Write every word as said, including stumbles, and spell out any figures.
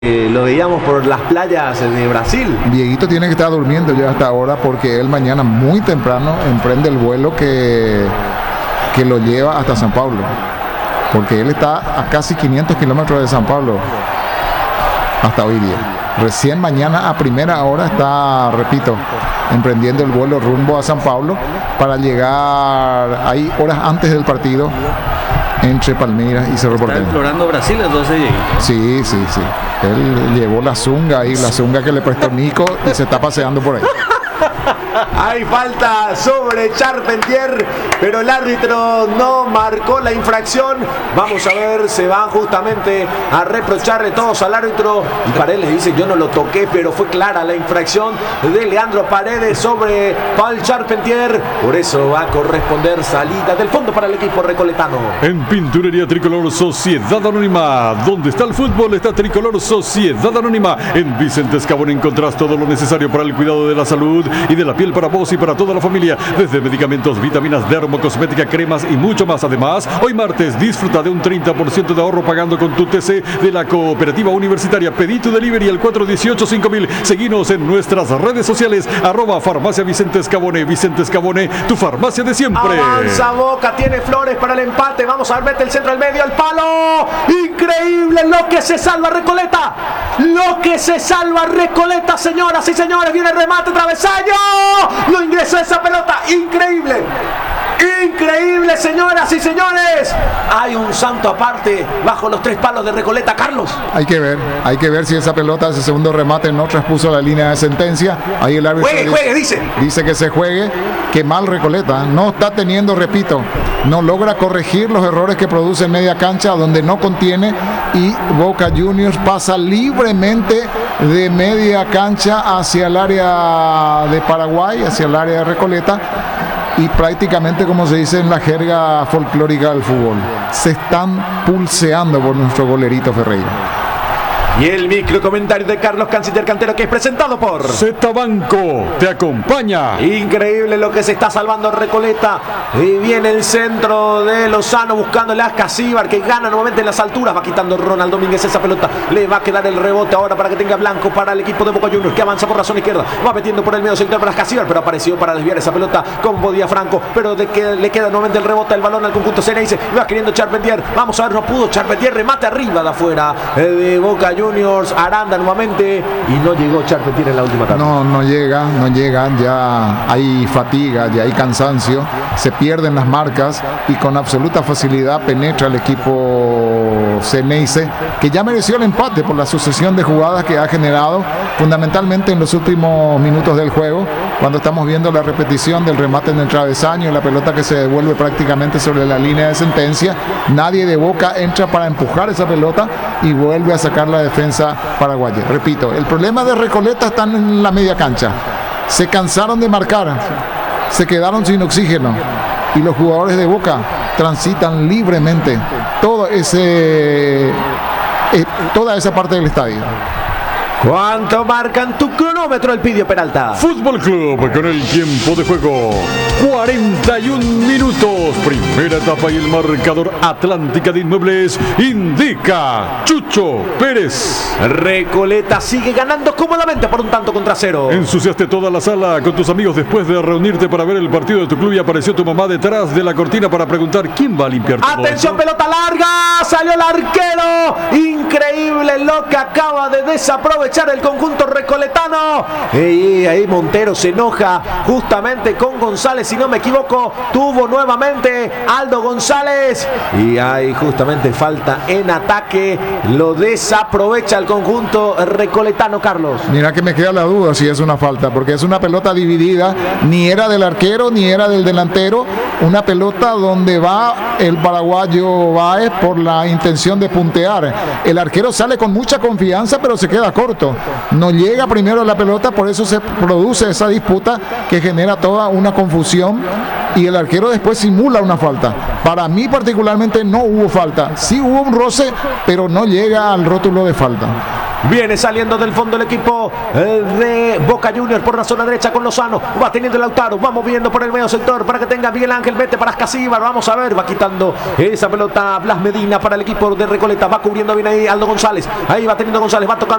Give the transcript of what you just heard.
Eh, lo veíamos por las playas de Brasil. Dieguito tiene que estar durmiendo ya hasta ahora porque él mañana muy temprano emprende el vuelo que, que lo lleva hasta San Pablo. Porque él está a casi quinientos kilómetros de San Pablo hasta hoy día. Recién mañana a primera hora está, repito, emprendiendo el vuelo rumbo a San Pablo para llegar ahí horas antes del partido entre Palmeiras y Cerro Porteño. Está explorando Brasil entonces, Dieguito. Sí, sí, sí. Él llevó la zunga ahí, la zunga que le prestó Nico y se está paseando por ahí. Hay falta sobre Charpentier, pero el árbitro no marcó la infracción. Vamos a ver, se van justamente a reprocharle todos al árbitro. Y Paredes le dice, yo no lo toqué, pero fue clara la infracción de Leandro Paredes sobre Paul Charpentier. Por eso va a corresponder salida del fondo para el equipo recoletano. En Pinturería Tricolor Sociedad Anónima, donde está el fútbol, está Tricolor Sociedad Anónima. En Vicente Escabón encontrás todo lo necesario para el cuidado de la salud y de la piel para vos y para toda la familia, desde medicamentos, vitaminas, dermocosmética, cremas y mucho más. Además, hoy martes disfruta de un treinta por ciento de ahorro pagando con tu T C de la Cooperativa Universitaria. Pedí tu delivery al cuatro uno ocho cinco mil. Seguinos en nuestras redes sociales, arroba Farmacia Vicente Escabone. Vicente Escabone, tu farmacia de siempre. Avanza Boca, tiene Flores para el empate. Vamos a ver, mete el centro al medio, al palo. Increíble lo que se salva Recoleta. Lo que se salva Recoleta, señoras y señores. Viene el remate, travesaño. Lo ingresó esa pelota, increíble. Increíble, señoras y señores. Hay un santo aparte bajo los tres palos de Recoleta, Carlos. Hay que ver, hay que ver si esa pelota, ese segundo remate no traspuso la línea de sentencia. Ahí el árbitro juegue, dice, juegue, dice. dice que se juegue, que mal Recoleta. No está teniendo, repito, no logra corregir los errores que produce en media cancha donde no contiene, y Boca Juniors pasa libremente de media cancha hacia el área de Paraguay, hacia el área de Recoleta. Y prácticamente, como se dice en la jerga folclórica del fútbol, se están pulseando por nuestro golerito Ferreira. Y el micro comentario de Carlos Canciller Cantero, que es presentado por Z Banco te acompaña. Increíble lo que se está salvando Recoleta. Y viene el centro de Lozano buscando el Ascasíbar, que gana nuevamente en las alturas. Va quitando Ronald Domínguez esa pelota. Le va a quedar el rebote ahora para que tenga Blanco para el equipo de Boca Juniors, que avanza por la zona izquierda. Va metiendo por el medio sector para Ascasíbar, pero apareció para desviar esa pelota con Bodía Franco. Pero de que le queda nuevamente el rebote, el balón al conjunto Ceneice. Va queriendo Charpentier. Vamos a ver, no pudo Charpentier. Remate arriba de afuera de Boca Juniors. Aranda nuevamente y no llegó Charpentier en la última tarde. No, no llega, no llega, ya hay fatiga, ya hay cansancio, se pierden las marcas y con absoluta facilidad penetra el equipo Ceneice, que ya mereció el empate por la sucesión de jugadas que ha generado, fundamentalmente en los últimos minutos del juego, cuando estamos viendo la repetición del remate en el travesaño, la pelota que se devuelve prácticamente sobre la línea de sentencia. Nadie de Boca entra para empujar esa pelota y vuelve a sacar la defensa paraguaya. Repito, el problema de Recoleta está en la media cancha. Se cansaron de marcar, se quedaron sin oxígeno y los jugadores de Boca transitan libremente todo ese, eh, toda esa parte del estadio. ¿Cuánto marcan tu cronómetro, Elpidio Peralta? Fútbol Club con el tiempo de juego cuarenta y un minutos. Primera etapa y el marcador Atlántica de Inmuebles indica Chucho Pérez. Recoleta sigue ganando cómodamente por un tanto contra cero. Ensuciaste toda la sala con tus amigos después de reunirte para ver el partido de tu club y apareció tu mamá detrás de la cortina para preguntar quién va a limpiar todo. Atención, pelota larga, salió el arquero. Increíble lo que acaba de desaprovechar el conjunto recoletano. Y ahí Montero se enoja justamente con González, si no me equivoco. Tuvo nuevamente Aldo González y hay justamente falta en ataque. Lo desaprovecha el conjunto recoletano, Carlos. Mira que me queda la duda si es una falta, porque es una pelota dividida, ni era del arquero ni era del delantero, una pelota donde va el paraguayo Báez por la intención de puntear. El arquero sale con mucha confianza, pero se queda corto. No llega primero la pelota, por eso se produce esa disputa que genera toda una confusión y el arquero después simula una falta. Para mí particularmente no hubo falta, sí hubo un roce, pero no llega al rótulo de falta. Viene saliendo del fondo el equipo eh, de Boca Juniors por la zona derecha con Lozano. Va teniendo el Lautaro. Va moviendo por el medio sector para que tenga Miguel Ángel. Vete para Ascasíbar. Vamos a ver. Va quitando esa pelota Blas Medina para el equipo de Recoleta. Va cubriendo bien ahí Aldo González. Ahí va teniendo González. Va tocando